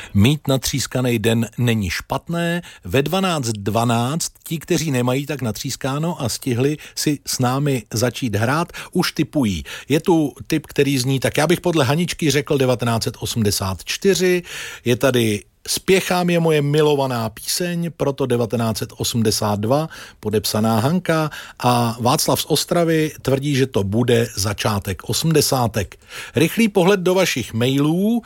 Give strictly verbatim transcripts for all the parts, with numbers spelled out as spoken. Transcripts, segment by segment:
Mít natřískaný den není špatné. Ve dvanáct dvanáct ti, kteří nemají tak natřískáno a stihli si s námi začít hrát, už tipují. Je tu tip, který zní, tak já bych podle Haničky řekl devatenáct osmdesát čtyři. Je tady Spěchám je moje milovaná píseň, proto devatenáct osmdesát dva, podepsaná Hanka, a Václav z Ostravy tvrdí, že to bude začátek osmdesátek. Rychlý pohled do vašich mailů.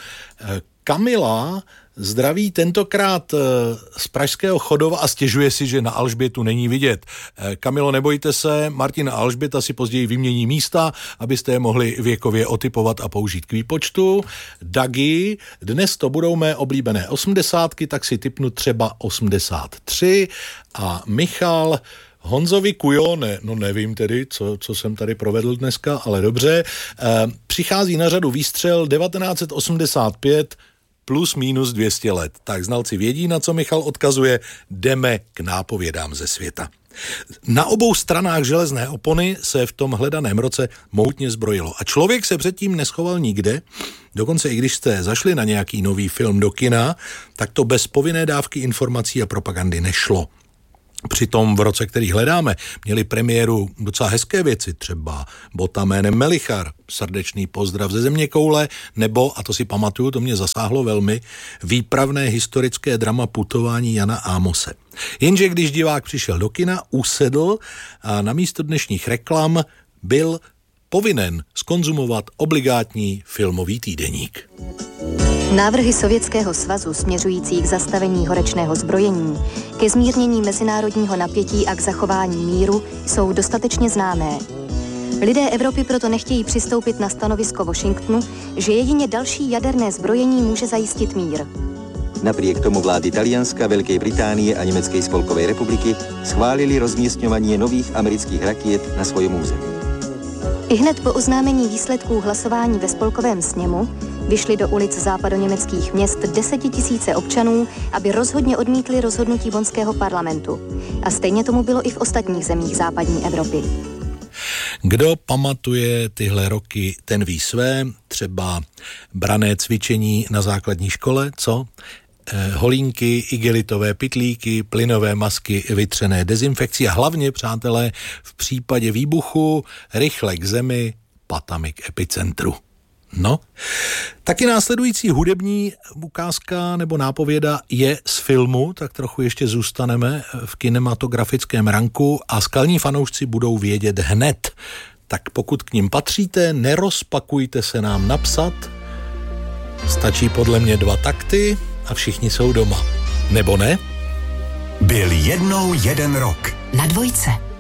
Kamila zdraví tentokrát z pražského Chodova a stěžuje si, že na Alžbětu není vidět. Kamilo, nebojte se, Martin a Alžběta si později vymění místa, abyste je mohli věkově otypovat a použít k výpočtu. Dagi, dnes to budou mé oblíbené osmdesátky, tak si tipnu třeba osmdesát tři. A Michal, Honzovi Kujo, ne, no nevím tedy, co, co jsem tady provedl dneska, ale dobře. E, přichází na řadu výstřel devatenáct osmdesát pět, plus minus dvě stě let. Tak znalci vědí, na co Michal odkazuje, jdeme k nápovědám ze světa. Na obou stranách železné opony se v tom hledaném roce mohutně zbrojilo. A člověk se předtím neschoval nikde, dokonce i když jste zašli na nějaký nový film do kina, tak to bez povinné dávky informací a propagandy nešlo. Přitom v roce, který hledáme, měli premiéru docela hezké věci, třeba Bota jménem Melichar, Srdečný pozdrav ze zeměkoule, nebo, a to si pamatuju, to mě zasáhlo velmi, výpravné historické drama Putování Jana Ámose. Jenže když divák přišel do kina, usedl a namísto dnešních reklam byl povinen zkonzumovat obligátní filmový týdeník. Návrhy Sovětského svazu směřující k zastavení horečného zbrojení, ke zmírnění mezinárodního napětí a k zachování míru jsou dostatečně známé. Lidé Evropy proto nechtějí přistoupit na stanovisko Washingtonu, že jedině další jaderné zbrojení může zajistit mír. Napriek tomu vlády Talianska, Veľkej Británie a Nemeckej spolkovej republiky schválili rozmiestňovanie nových amerických rakiet na svojom území. Ihned po oznámení výsledků hlasování ve spolkovém sněmu vyšli do ulic západoněmeckých měst desetitisíce občanů, aby rozhodně odmítli rozhodnutí bonského parlamentu. A stejně tomu bylo i v ostatních zemích západní Evropy. Kdo pamatuje tyhle roky, ten ví své, třeba branné cvičení na základní škole, co? Eh, holínky, igelitové pytlíky, plynové masky, vytřené dezinfekcí a hlavně, přátelé, v případě výbuchu rychle k zemi, patami k epicentru. No, taky následující hudební ukázka nebo nápověda je z filmu, tak trochu ještě zůstaneme v kinematografickém ranku a skalní fanoušci budou vědět hned. Tak pokud k nim patříte, nerozpakujte se nám napsat, stačí podle mě dva takty a všichni jsou doma. Nebo ne? Byl jednou jeden rok. Na dvojce.